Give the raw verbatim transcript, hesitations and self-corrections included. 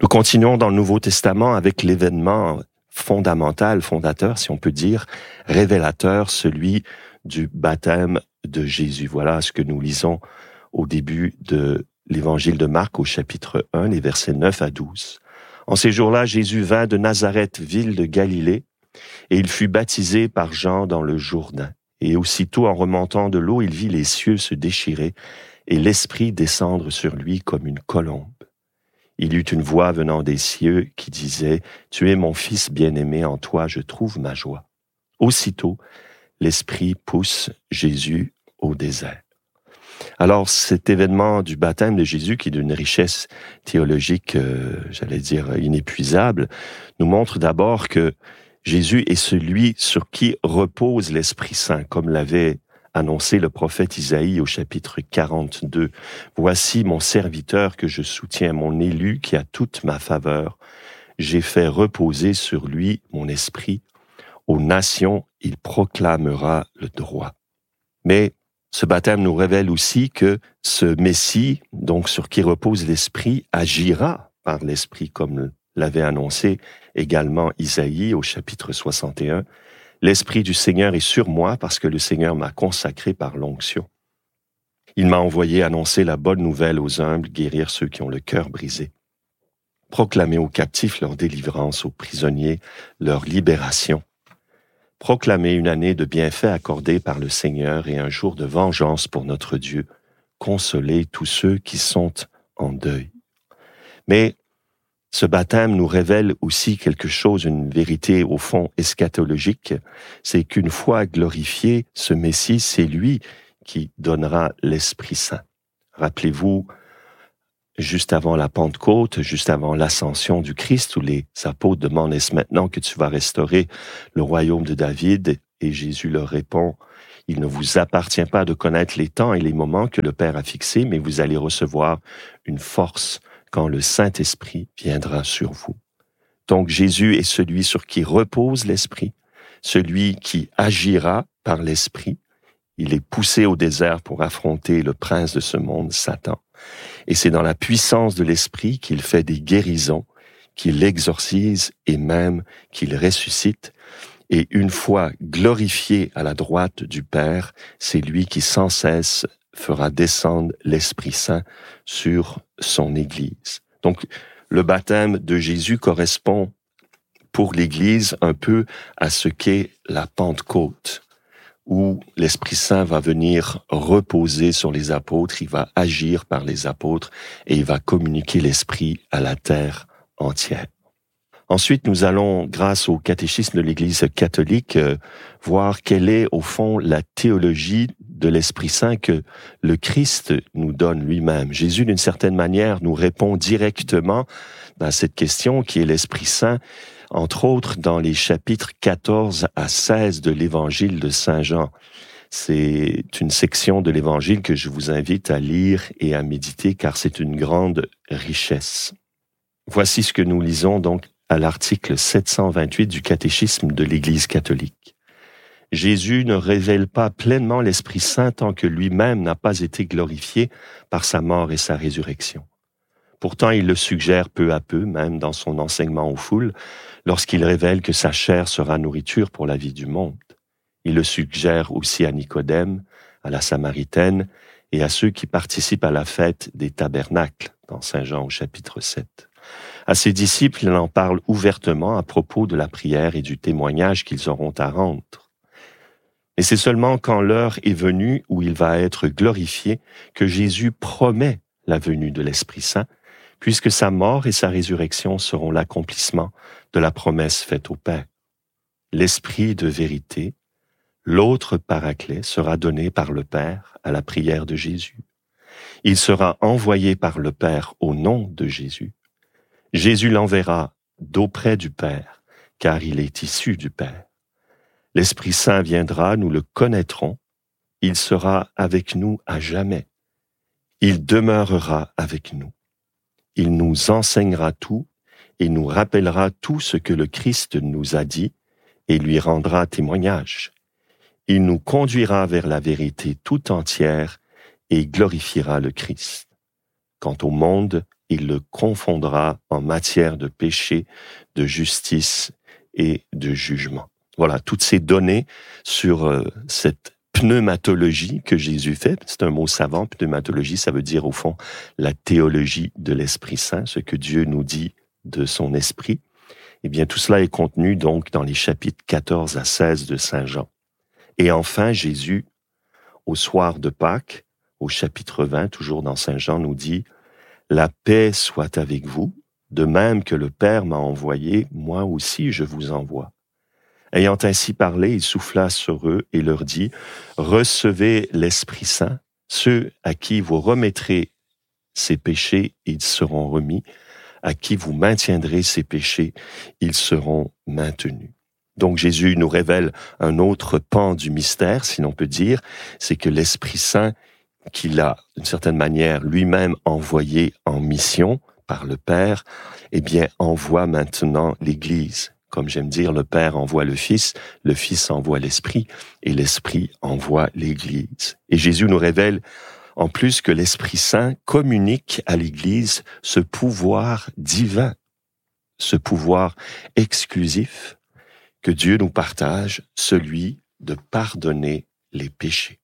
Nous continuons dans le Nouveau Testament avec l'événement fondamental, fondateur, si on peut dire, révélateur, celui du baptême de Jésus. Voilà ce que nous lisons au début de l'évangile de Marc au chapitre un, les versets neuf à douze. En ces jours-là, Jésus vint de Nazareth, ville de Galilée, et il fut baptisé par Jean dans le Jourdain. Et aussitôt, en remontant de l'eau, il vit les cieux se déchirer et l'Esprit descendre sur lui comme une colombe. Il eut une voix venant des cieux qui disait « Tu es mon Fils bien-aimé, en toi je trouve ma joie. » Aussitôt, l'Esprit pousse Jésus au désert. Alors, cet événement du baptême de Jésus, qui est d'une richesse théologique, euh, j'allais dire, inépuisable, nous montre d'abord que Jésus est celui sur qui repose l'Esprit Saint, comme l'avait annoncé le prophète Isaïe au chapitre quarante-deux. « Voici mon serviteur que je soutiens, mon élu qui a toute ma faveur. J'ai fait reposer sur lui mon esprit. Aux nations, il proclamera le droit. » Mais ce baptême nous révèle aussi que ce Messie, donc sur qui repose l'Esprit, agira par l'Esprit, comme l'avait annoncé également Isaïe au chapitre soixante et un. L'Esprit du Seigneur est sur moi parce que le Seigneur m'a consacré par l'onction. Il m'a envoyé annoncer la bonne nouvelle aux humbles, guérir ceux qui ont le cœur brisé, proclamer aux captifs leur délivrance, aux prisonniers leur libération, proclamer une année de bienfaits accordés par le Seigneur et un jour de vengeance pour notre Dieu, consoler tous ceux qui sont en deuil. Mais ce baptême nous révèle aussi quelque chose, une vérité au fond eschatologique, c'est qu'une fois glorifié, ce Messie, c'est lui qui donnera l'Esprit Saint. Rappelez-vous, juste avant la Pentecôte, juste avant l'ascension du Christ, où les apôtres demandent « Est-ce maintenant que tu vas restaurer le royaume de David ?» Et Jésus leur répond « Il ne vous appartient pas de connaître les temps et les moments que le Père a fixés, mais vous allez recevoir une force quand le Saint-Esprit viendra sur vous. » Donc Jésus est celui sur qui repose l'Esprit, celui qui agira par l'Esprit. Il est poussé au désert pour affronter le prince de ce monde, Satan. Et c'est dans la puissance de l'Esprit qu'il fait des guérisons, qu'il exorcise et même qu'il ressuscite. Et une fois glorifié à la droite du Père, c'est lui qui sans cesse fera descendre l'Esprit Saint sur son Église. Donc, le baptême de Jésus correspond pour l'Église un peu à ce qu'est la Pentecôte, où l'Esprit Saint va venir reposer sur les apôtres, il va agir par les apôtres et il va communiquer l'Esprit à la terre entière. Ensuite, nous allons, grâce au catéchisme de l'Église catholique, euh, voir quelle est, au fond, la théologie de l'Esprit Saint que le Christ nous donne lui-même. Jésus, d'une certaine manière, nous répond directement dans cette question qui est l'Esprit Saint, entre autres dans les chapitres quatorze à seize de l'Évangile de Saint Jean. C'est une section de l'Évangile que je vous invite à lire et à méditer, car c'est une grande richesse. Voici ce que nous lisons donc à l'article sept cent vingt-huit du catéchisme de l'Église catholique. Jésus ne révèle pas pleinement l'Esprit Saint tant que lui-même n'a pas été glorifié par sa mort et sa résurrection. Pourtant, il le suggère peu à peu, même dans son enseignement aux foules, lorsqu'il révèle que sa chair sera nourriture pour la vie du monde. Il le suggère aussi à Nicodème, à la Samaritaine et à ceux qui participent à la fête des tabernacles, dans Saint Jean au chapitre sept. À ses disciples, il en parle ouvertement à propos de la prière et du témoignage qu'ils auront à rendre. Et c'est seulement quand l'heure est venue où il va être glorifié que Jésus promet la venue de l'Esprit Saint, puisque sa mort et sa résurrection seront l'accomplissement de la promesse faite au Père. L'Esprit de vérité, l'autre Paraclet, sera donné par le Père à la prière de Jésus. Il sera envoyé par le Père au nom de Jésus. Jésus l'enverra d'auprès du Père, car il est issu du Père. L'Esprit Saint viendra, nous le connaîtrons, il sera avec nous à jamais. Il demeurera avec nous. Il nous enseignera tout et nous rappellera tout ce que le Christ nous a dit et lui rendra témoignage. Il nous conduira vers la vérité tout entière et glorifiera le Christ. Quant au monde il le confondra en matière de péché, de justice et de jugement. Voilà, toutes ces données sur euh, cette pneumatologie que Jésus fait. C'est un mot savant, pneumatologie, ça veut dire au fond la théologie de l'Esprit Saint, ce que Dieu nous dit de son Esprit. Eh bien, tout cela est contenu donc dans les chapitres quatorze à seize de Saint Jean. Et enfin, Jésus, au soir de Pâques, au chapitre vingt, toujours dans Saint Jean, nous dit « La paix soit avec vous, de même que le Père m'a envoyé, moi aussi je vous envoie. » Ayant ainsi parlé, il souffla sur eux et leur dit « Recevez l'Esprit Saint, ceux à qui vous remettrez ces péchés, ils seront remis, à qui vous maintiendrez ces péchés, ils seront maintenus. » Donc Jésus nous révèle un autre pan du mystère, si l'on peut dire, c'est que l'Esprit Saint, qu'il a d'une certaine manière lui-même envoyé en mission par le Père, eh bien envoie maintenant l'Église. Comme j'aime dire, le Père envoie le Fils, le Fils envoie l'Esprit, et l'Esprit envoie l'Église. Et Jésus nous révèle en plus que l'Esprit Saint communique à l'Église ce pouvoir divin, ce pouvoir exclusif que Dieu nous partage, celui de pardonner les péchés.